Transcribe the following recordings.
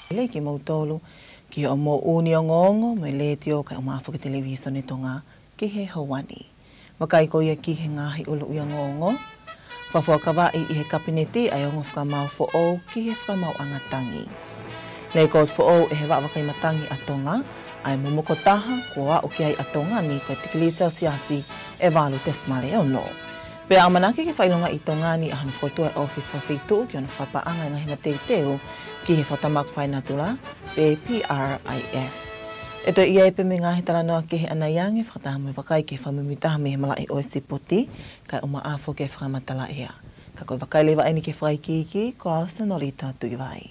Le ki mau tolu ki o mo uni o ngongo me le tio ka o mafu ke televiso ni tonga ki he hawani. Makai ko ia ki he ngahi ulu ia ngongo. Whafua kawa i he kapineti ai ongo whakamau fo o ki he whakamau angatangi. Le ko fo o e he wakai matangi atonga ai mumoko taha kua o ki ai atonga ni ko tikilisa o siasi e walu tesmale ono. Pe amanaki ke whailonga i tonga ni ahanu whotua e office of fitu ki ono whapaanga i ngahi mateiteo ki he whatamak whainatula pe PRIF. E toi ia e pe me ngahi talanoa ke he anaiange whakataha me wakai ke whamumitaha me he malai o e sipoti kai o maafo ke whakamatala ea. Ka koe wakai lewa eni ke whaikiki ko ausa nolita tui vai.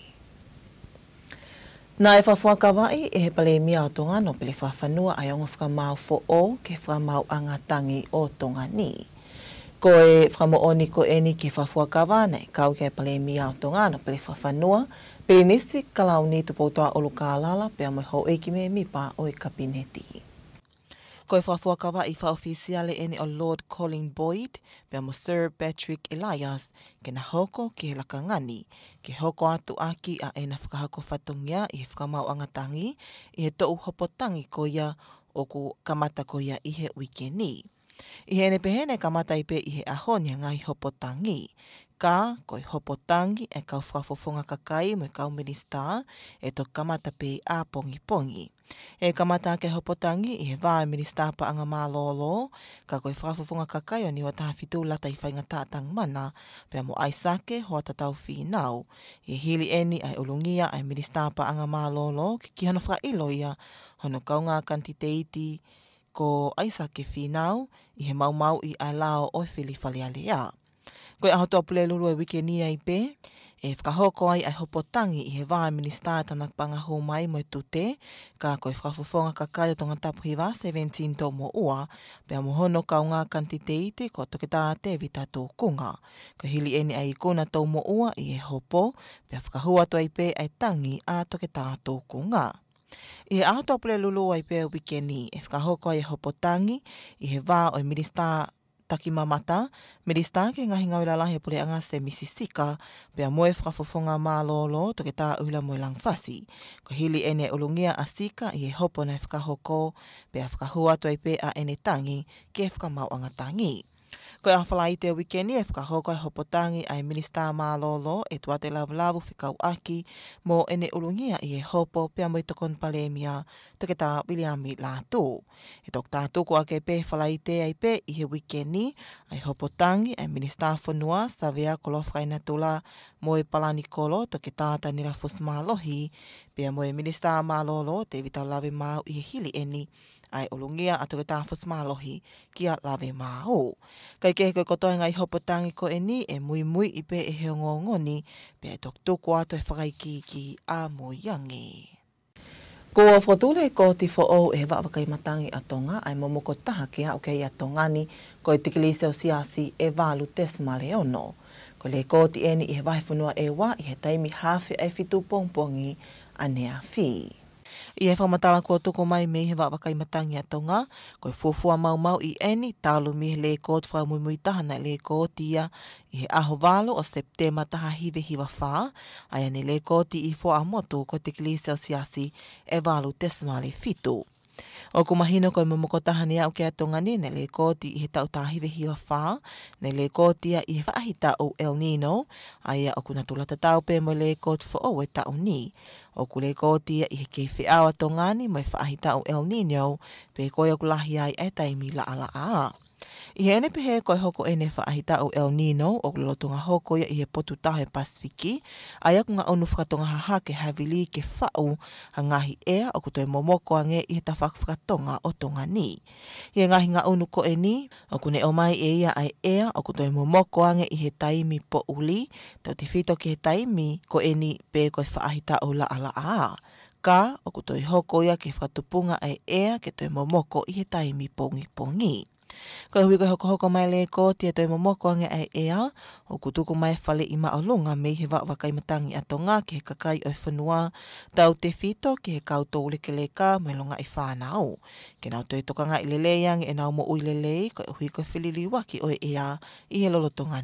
Nā e whafua kawai e he pale mia o tonga no pele whawhanua ai ongo whakamau fo o ke whakamau angatangi o tonga ni. Ko e whakamooni ko eni ke whafua kawa nei kau ke pale mia o tonga no pele whawhanua pele nisi kalau ni tupotoa olu ka alala pe amoi hau eiki me mipa o e kapineti. Ko e whafua kawa i whaofisiale eni o Lord Colin Boyd pe amo Sir Patrick Elias ke na hoko ki he lakangani ke hoko atu aki a e na whakahako whatongia i he whakamau angatangi i he tou hopotangi ko ia o ku kamata ko ia i he wikeni. I he nepehene kamata i pe i he ahonia ngai hopotangi. Ka koi hopotangi e kau whafofonga kakai mo kau minista e to kamata pe a pongi pongi. E kamata ke hopotangi i he vāe minista pa anga mālolo, ka koi whafofonga kakai o niwa taha fitu lata i whainga tātang mana, pe amo aisake hoa tatau whinau. I hili eni ai ulungia ai minista pa anga mālolo ki hana whailo ia hono kaunga kantiteiti ko aisake whinau i he mau i ai lao o whili whalialea. Koe ahotoa pule lulu e wikeni ai pe, e whakahoko ai hopotangi i he vāe minista tanak panga ho mai mo tute, ka koe whakafofonga kakai o tonga tapu hiwa 17 tō mo ua, pe amo hono kaunga kantiteiti ko toke tā te vita tō kunga. Ko hili eni ai ikona tō mo ua i he hopo, pe whakahua to ai pe ai tangi a toke tā tō kunga. I he ahotoa pule lulu ai pe wikeni, e whakahoko ai hopotangi i he vā o minista taki mamata, minista ke ngahi ngawela lahi pule anga se misisika, pe a moe whakafofonga mālolo toke tā uhila moe langfasi. Ko hili ene ulungia asika i he hopo na whakahoko, pe a whakahua to ai pe a ene tangi ke whakamau angatangi. Ko e awhala i te wikeni e whakahoko ai hopotangi ai minista mālolo e tuate lavu whikau aki mo ene ulungia i e hopo pia mo i tokon palemia toke tā Williami Lātō. E tok tātoko ake pe whala i te ai pe i he wikeni ai hopotangi ai minista whanua Savea Kolofraina Tula mo e Palani Kolo toke tāta nira Fusmalohi pia mo e minista mālolo te vitau lawe mau i he hili eni ai olungia atu ke tāwhus mālohi ki a lawe māho. Kai ke koe kotoa ngai hopotangi ko e ni e mui i pe e heongo ngoni pe e tok tuku atu e whakaiki ki a moiangi. Ko a whotule ko ti who e wawakai matangi a tonga ai momoko taha ki a okay a tongani ko e tikilise o siasi e walu tesmale ono. Ko le ko ti eni i he waifunua e wa i he taimi hawhi ai fitu pongpongi a nea whi. I he whamatala kua tuko mai me he wawakai matangi a tonga, koe fuafua mau i eni tālu mi he le kōt whaumui tahana le kōtia i he aho walo o Septema taha hiwe hiwa wha, ai ane le kōti i fua amotu ko te kilise o siasi e walu tesmale fitu. O kumahino koe momoko tahani au ke atongani ne le kōti i he tau tāhiwe hiwa wha, ne le kōtia i he whaahita o El Nino, ai a o kuna tulata tau pe mo le kōti fo o e tau ni. O ku le kōtia i he kei au atongani mo e whaahita o El Nino, pe koe o kulahi ai e taimi la ala a. I he ene pehe koe hoko ene whaahita o El Nino o lotonga hoko ia i he potu tahe Pasifiki, ai aku ngā onu whakatonga haha ke Havili ke whau ha ngahi ea o kutoe momoko ange i he tawhak whakatonga o tonga ni. I he ngahi ngā onu ko e ni, o kune o mai e ia ai ea o kutoe momoko ange i he taimi po uli, tau te whito ki he taimi ko e ni pe koe whaahita o la ala a. Ka o kutoe hoko ia ke whakatupunga ai ea ke toe momoko i he taimi pongi. Koe hui koe hoko mai le ko tia toi momoko ange ai ea, o kutuku mai whale i maolunga me he wakai matangi a tonga ke he kakai o whanua, tau te whito ke he kautou lekeleka me longa i whanau. Ke nau toi tokanga i lelei ange e nau mo ui lelei, koe hui koe whilili waki o ea i he lolotonga ni.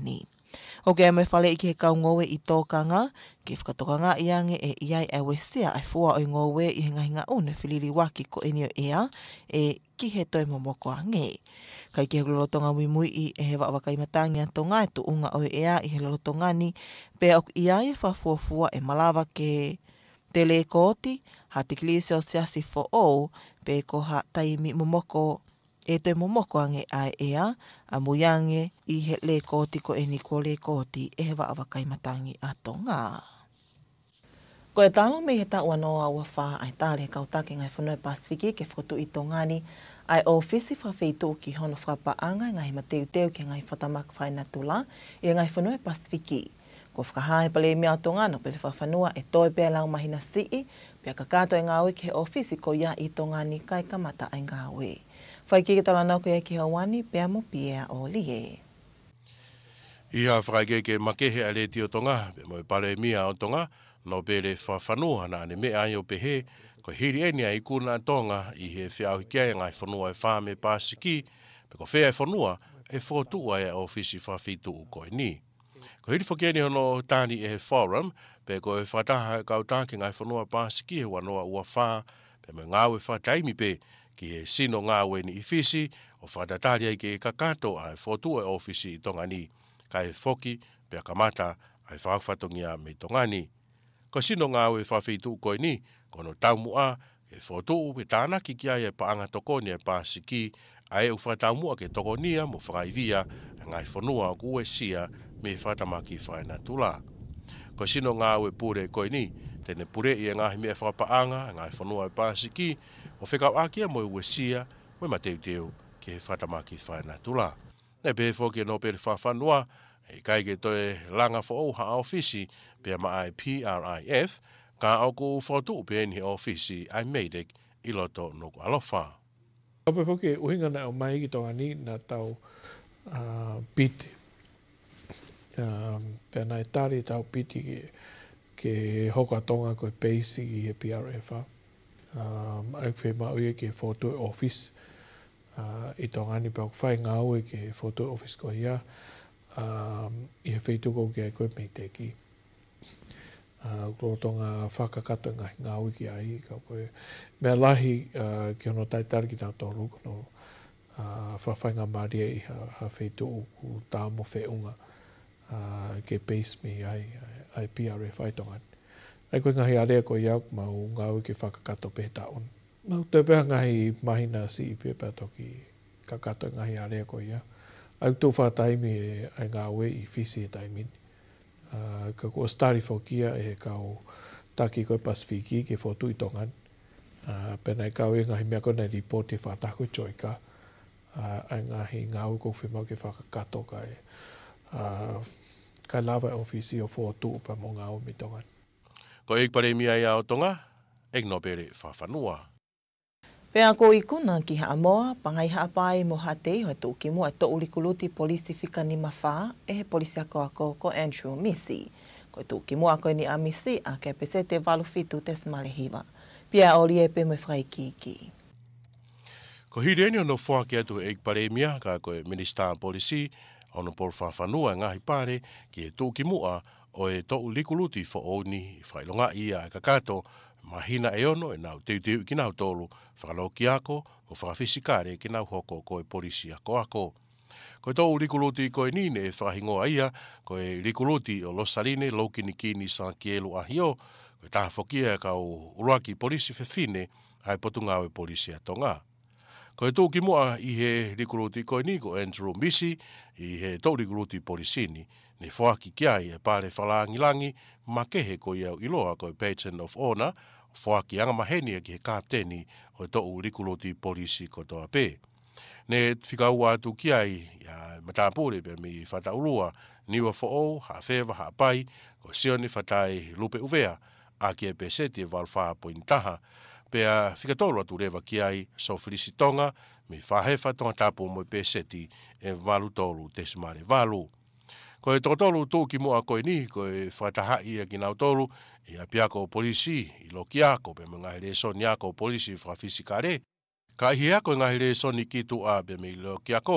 O ke me whale i ke kau ngowe i tōkanga, ke whakatokanga i ange e iai e wesia ai fua o ngowe i hinga une whiliri waki ko enio ea e ki he toi momoko a nge. Kai ke lolotonga mui i e he wakai matangi a tonga e tu unga o ea i he lolotongani, pe au i ai e whafuafua e malawa ke te le kōti, ha te klise o siasi fo o, pe ko ha taimi momoko e toi momoko ange ai ea, a muiange i he le kōti ko eni ko le kōti e he wakai matangi a tonga. Ko e talo me he ta ua noa ua wha ai tāre kautake ngai whanau Pasifiki ke whakatu i tongani ai o whisi whawhitu ki hono whapaanga ngai mateu teu ke ngai whatamak whaina tula i ngai whanau Pasifiki. Ko whakahae pale mea tonga no pele whawhanua e toi pēr lau mahina sii, pia kakato e ngāwe ke o whisi ko ia i tongani kai kamata ai ngāwe. Whai ki tala nau ke ki hawani pia mo pia o lie. Ia whakaike ke makehe a le tio tonga, pe mo i pale mea o tonga, no pele whawhanua na ane mea ai o pehe, ko hiri enia i kuna tonga i he whiau hikia ngai whanua e whame Pasifiki, pe ko whea e whanua e whotua e o whisi whawhitu u koe ni. Ko hiri whakeni hono tāni e he forum, pe ko e whataha e kautake ngai whanua Pasifiki he wanoa ua wha, pe me ngāwe whataimi pe, ki he sino ngāwe ni i whisi, o whatatari ai ke kakato a e whotua e o whisi i tonga ni, ka e whoki pe a kamata ai whawhatongia me tongani. Ko sino ngāwe whawhitu koe ni, kono taumua e whotu pe tānaki ki ai e paanga tokoni e Pasifiki, ai e whataumua ke tokonia mo whakaivia ngai whanua kue sia me whatamaki whaina tula. Ko sino ngāwe pure koe ni, tene pure i e ngahi mea whapaanga ngai whanua e Pasifiki, o whekau akia mo ue sia, mo mateu teu ke whatamaki whaina tula. Nei pe whoki no pere whawhanua, e kai ke toe langa who ha ofisi pe ma ai PRIF, ka au ko whotu pe ni ofisi ai meidek i loto no alofa. Kape whoki uhinga na o mai ki tonga ni na tau piti. Pea nai tari tau piti ke hoka tonga koe peisi ki he PRF. Ai whi maui ke whotu office. I tonga ni pau whai ngāue ke whotu office ko ia. I he wheituko ki ai koe mei teki. Klo tonga whakakato ngā wiki ai, ka koe mea lahi ki ono taitari ki tau toru, kono whawhainga maria i ha wheituko ku tāmo wheunga ke base me ai PRF ai tongan. Ai koe ngahi area ko iau mau ngā wiki whakakato pe taon. Mau te peha ngahi mahina si i pepa toki kakato ngahi area ko iau. Ai tō whataimi e ai ngā we i whisi e taimini. Ka kua stari whokia e kau taki koe Pasifiki ke whotu i tongan. Pena e kau e ngahi mea kona report e whatako i choika. Ai ngahi ngāu kou whemau ke whakakato kai. Kai lava e ofisi o whotu upa mo ngāu mi tongan. Ko ek pare mia ia o tonga, ek no pere whawhanua. Pea ko i kuna ki Haamoa, pangai haapai mo hatei hoi tū ki mua e tō ulikuluti polisi whika ni mawha e he polisi ako ko Andrew Misi. Ko tū ki mua koe ni a Misi a ke pese te waluwhitu te smalehiwa. Pia ori e pe mo whai ki. Ko hireni ono whake atu e pare mia ka koe Minister Polisi ono por whawhanua ngahi pare ki e tū ki mua o e tō ulikuluti fo oni whailonga ia e kakato mahina e ono e nau teu ki nau tolu, whakaloki ako o whakawhisikare ki nau hoko koe polisi ako. Koe tō rikuluti koe nine e whahingoa ia, koe rikuluti o Losarine, Laukinikini, San Kielu Ahio, koe taha whokia ka o uruaki polisi whewhine ai potungau e polisi a tonga. Koe tō ki mua i he rikuluti koe ni ko Andrew Misi, i he tō rikuluti polisini, ne whaaki kiai e pare whalangilangi, makehe ko iau iloa koe Patron of Honour, whaaki anga mahenia ki he kapteni o tō rikuluti polisi ko toa pē. Ne whikau atu kiai, matapure pe mi whataurua, niwa whoo, ha whewa, ha pai, ko sione whatai lupe uvea, a ki e peseti e walwha pointaha, pea whikatoro atu rewa kiai, so whirisi tonga, mi whahewa tonga tapu mo peseti e walu tolu tesimare walu. Ko e tōtolu tō ki mua koe ni, ko e whatahai a ki nau tolu, i a piako polisi, i lo ki ako, pe mga here soni ako polisi whawhisikare. Ka hi ako ngā here soni ki tu a pe me i lo ki ako,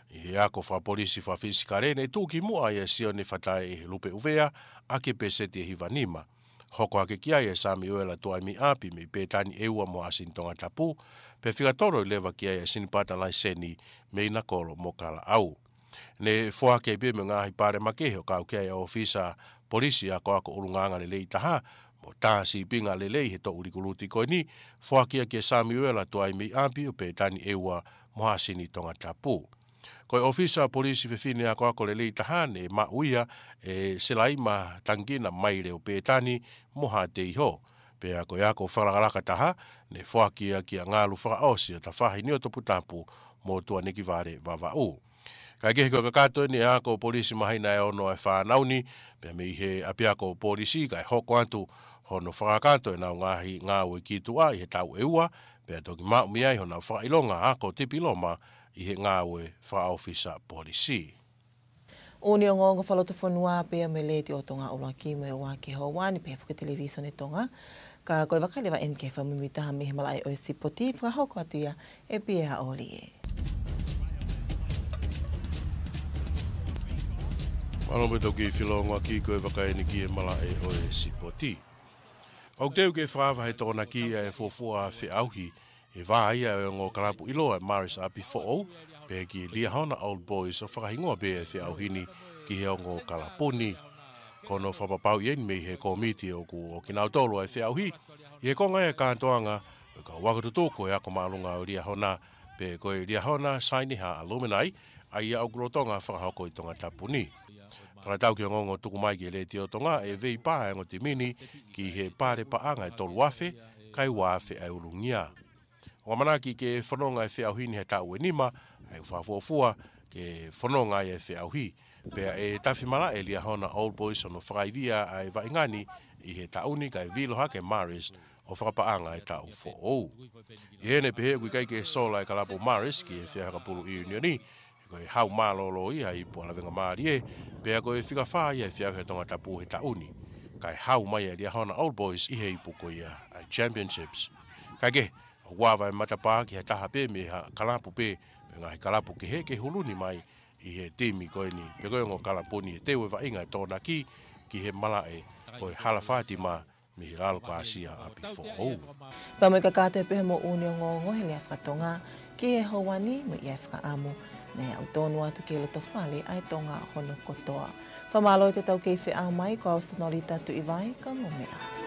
Ia ko wha polisi wha fisikare ne tūki mua ia sio ne whatai e lupe uvea a ke peseti e hivanima. Hoko ake kia ia sami uela tua mi api me pētani eua mo asintonga tapu, pe whigatoro i lewa kia ia sinipata lai seni me ina kolo mo kala au. Ne fua ke be me ngahi pare makeho kau kia ia ofisa polisi a ko ako urunganga le lei taha, mo tā si pinga le lei he to urikuluti koe ni, fua kia kia sami uela tua mi api o pētani eua mo asinitonga tapu. Koe ofisa polisi fefine a ko ako le lei taha ne ma uia e selai ma tangina mai leo pētani moha te iho. Pe ako iako wharagaraka taha ne whakia kia ngālu whakaosi o ta whahi ni o topu tapu mo tua neki vare vavau. Kai kehi koe kakato ni ako polisi mahina e ono e whanauni, pe me he api ako polisi kai hoko atu hono whakakato e nau ngahi ngāu e kitua i he tau eua, pe toki mau miai hono whakailonga ako tipiloma i he ngāu e whaofisa polisi. Uni o ngongo whaloto whanua pia me le te o tonga ola ki me o waki hawani pe fuka televisione tonga. Ka koe wakalewa NK whamimitaha me he malai o e sipoti whakahoko atu ia e pia oli e. Mano me toki whilonga ki koe wakaeni ki e malai o e sipoti. Au teu ke whaawa he tōna ki e fōfua whi auhi e wā ia e ngō kalapu ilo e Maris api fo'ou, pe ki Liahona Old Boys o whakahingoa be e whi auhini ki he o ngō kalapuni. Kono whapapau ien me he komiti o ku o kinau tolu e whi auhi, i he konga e kātoanga, o ka wakatutoko e ako maalunga o Liahona, pe koe Liahona Sainiha Alumni, a ia au kurotonga whakahoko i tonga tapuni. Whanatau ki o ngongo tuku mai ki e le te o tonga e vei pā e ngoti mini ki he pāre paanga e tolu wafe, kai wafe e urungia. O manaki ke whanonga e whiauhini he tau e nima, ai whafuafua ke whanonga e whiauhi. Pea e tawhimala e Liahona Old Boys ono whakaivia ai waingani i he tauni kai viloha ke Maris o whakapaanga e tau fo'ou. I hene pehe kui kai ke sola e kalapo Maris ki e whiahakapulu i unioni, koe hau mālolo ia i pualawenga maari e, pea koe whikawha ia e whiauhe tonga tapu he tauni. Kai hau mai e Liahona Old Boys i he ipuko ia a Championships. Kai ke, wawa e matapā ki he taha pe me ha kalapu pe, pe ngahi kalapu ke he ke huluni mai i he timi koe ni, pe koe ngō kalapuni e tewe wainga e tōna ki he mala e koe halawhati ma me he lalo ka asia api fo'ou. Pamoi kakate pehe mo uni o ngongo he lea whakatonga ki he hawani mo i e whakaamu. Nei au tonu atu ke loto whale ai tonga hono kotoa. Whamalo te tau kei whi au mai ko au sanori tatu i vai ka mo mea.